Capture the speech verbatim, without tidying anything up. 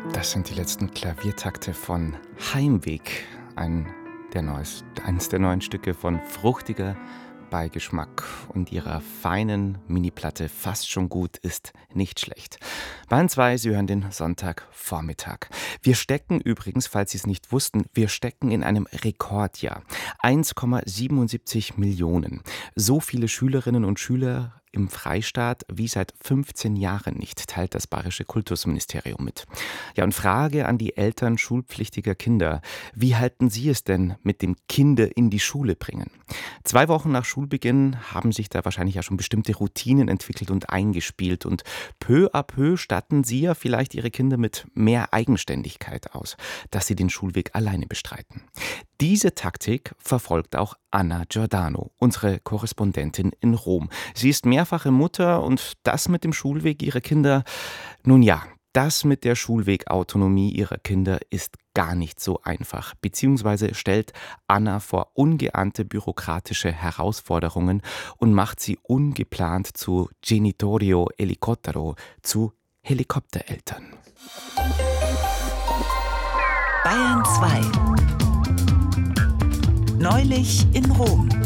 Das sind die letzten Klaviertakte von Heimweg, ein der neues, eines der neuen Stücke von fruchtiger Beigeschmack und ihrer feinen Miniplatte Fast schon gut ist nicht schlecht. Bayern zwei, Sie hören den Sonntagvormittag. Wir stecken übrigens, falls Sie es nicht wussten, wir stecken in einem Rekordjahr. eins Komma siebenundsiebzig Millionen. So viele Schülerinnen und Schüler im Freistaat wie seit fünfzehn Jahren nicht, teilt das Bayerische Kultusministerium mit. Ja, und Frage an die Eltern schulpflichtiger Kinder. Wie halten Sie es denn mit dem Kinder in die Schule bringen? Zwei Wochen nach Schulbeginn haben sich da wahrscheinlich ja schon bestimmte Routinen entwickelt und eingespielt. Und peu à peu statten Sie ja vielleicht Ihre Kinder mit mehr Eigenständigkeit aus, dass sie den Schulweg alleine bestreiten. Diese Taktik verfolgt auch Anna Giordano, unsere Korrespondentin in Rom. Sie ist mehrfache Mutter und das mit dem Schulweg ihrer Kinder, nun ja, das mit der Schulwegautonomie ihrer Kinder ist gar nicht so einfach, beziehungsweise stellt Anna vor ungeahnte bürokratische Herausforderungen und macht sie ungeplant zu Genitorio Elicottero, zu Helikoptereltern. Bayern zwei. Neulich in Rom.